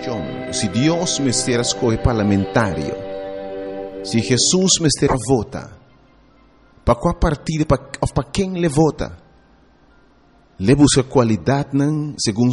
posición. Se Deus me estiver escolher parlamentário, se Jesus me estiver vota, para qual partido, para quem le vota? Le busca qualidade segundo